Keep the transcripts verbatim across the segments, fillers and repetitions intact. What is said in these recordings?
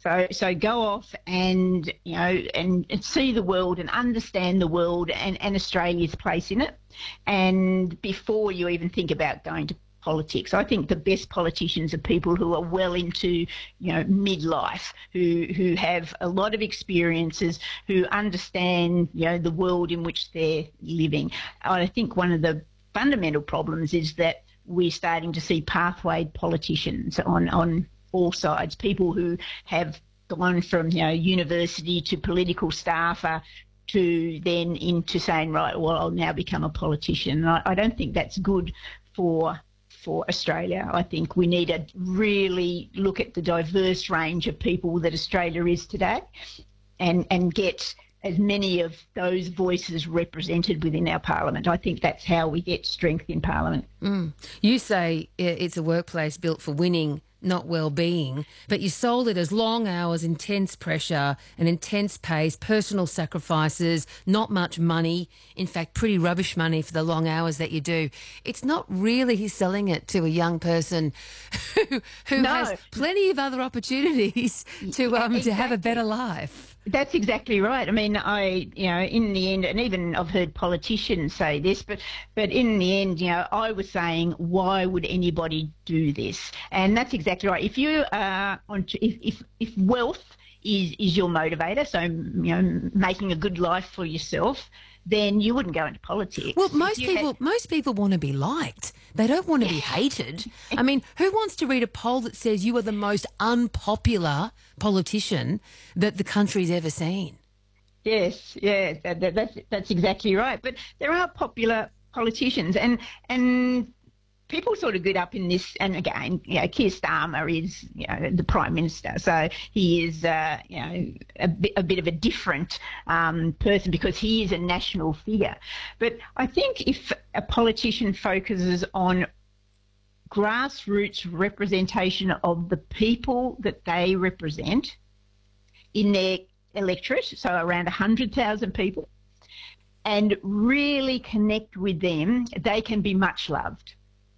So, so go off and, you know, and, and see the world and understand the world and, and Australia's place in it. And before you even think about going to politics, I think the best politicians are people who are well into, you know, midlife, who who have a lot of experiences, who understand, you know, the world in which they're living. I think one of the fundamental problems is that we're starting to see pathwayed politicians on on all sides, people who have gone from, you know, university to political staffer to then into saying, right, well, I'll now become a politician. And I, I don't think that's good for for Australia. I think we need to really look at the diverse range of people that Australia is today and, and get as many of those voices represented within our parliament. I think that's how we get strength in parliament. Mm. You say it's a workplace built for winning, not well-being, but you sold it as long hours, intense pressure and intense pace, personal sacrifices, not much money, in fact, pretty rubbish money for the long hours that you do. It's not really selling it to a young person who, who no. has plenty of other opportunities to um exactly. to have a better life. That's exactly right. I mean, I, you know, in the end, and even I've heard politicians say this, but, but in the end, you know, I was saying, why would anybody do this? And that's exactly right. If you are on, if, if, if wealth is, is your motivator, so, you know, making a good life for yourself, then you wouldn't go into politics. Well, most you people had... most people want to be liked. They don't want to be hated. I mean, who wants to read a poll that says you are the most unpopular politician that the country's ever seen? Yes, yeah, that, that, that's that's exactly right. But there are popular politicians, and and people sort of get up in this. And again, you know, Keir Starmer is, you know, the Prime Minister, so he is, uh, you know, a bit, a bit of a different um, person because he is a national figure. But I think if a politician focuses on grassroots representation of the people that they represent in their electorate, so around one hundred thousand people, and really connect with them, they can be much loved.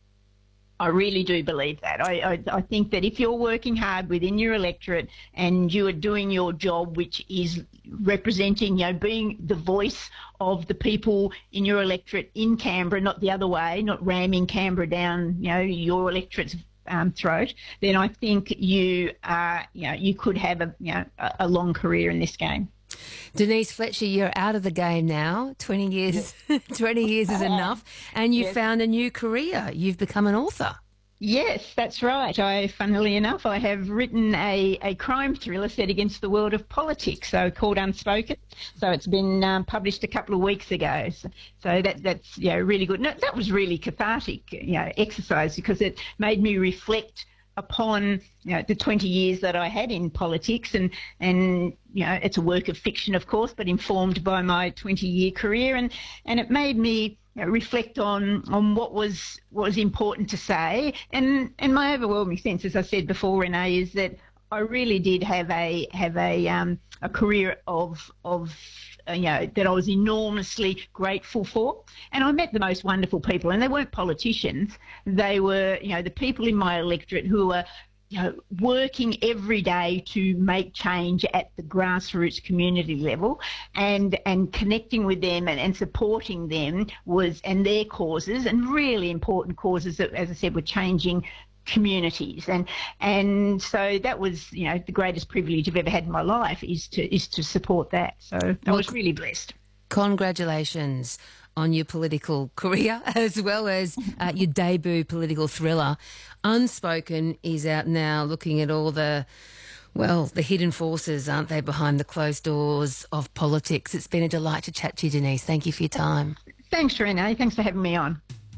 I really do believe that. I, I, I think that if you're working hard within your electorate and you are doing your job, which is representing, you know, being the voice of the people in your electorate in Canberra, not the other way, not ramming Canberra down, you know, your electorate's um, throat, then I think you, uh, you know, you could have a, you know, a, a long career in this game. Denise Fletcher, you're out of the game now. twenty years, twenty years is enough, and you yes. found a new career. You've become an author. Yes, that's right. I, funnily enough, I have written a, a crime thriller set against the world of politics, so called Unspoken. So it's been um, published a couple of weeks ago. So, so that that's yeah really good. No, that was really cathartic, you know, exercise because it made me reflect upon, you know, the twenty years that I had in politics, and and you know, it's a work of fiction, of course, but informed by my twenty-year career, and and it made me, you know, reflect on on what was what was important to say, and and my overwhelming sense, as I said before, Renee, is that I really did have a have a um a career of of Uh, you know, that I was enormously grateful for. And I met the most wonderful people, and they weren't politicians. They were, you know, the people in my electorate who were, you know, working every day to make change at the grassroots community level, and and connecting with them and, and supporting them was, and their causes, and really important causes that, as I said, were changing communities. And and so that was, you know, the greatest privilege I've ever had in my life, is to is to support that. So I well, was really blessed. Congratulations on your political career, as well as uh, your debut political thriller. Unspoken is out now, looking at all the, well, the hidden forces, aren't they, behind the closed doors of politics. It's been a delight to chat to you, Denise. Thank you for your time. Thanks, Renee. Thanks for having me on.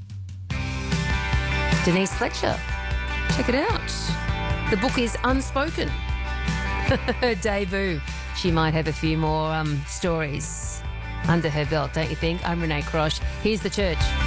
Denise Fletcher. Check it out. The book is Unspoken. Her debut. She might have a few more um, stories under her belt, don't you think? I'm Renee Crosh. Here's the church.